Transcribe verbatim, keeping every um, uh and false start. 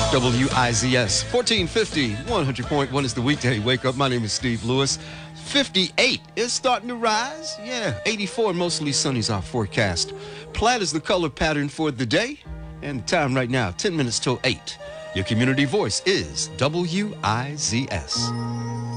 W I Z S, fourteen fifty, one hundred point one is the weekday wake up. My name is Steve Lewis. fifty-eight is starting to rise. Yeah, eighty-four, mostly sunny is our forecast. Plaid is the color pattern for the day. And the time right now, ten minutes till eight. Your community voice is W I Z S.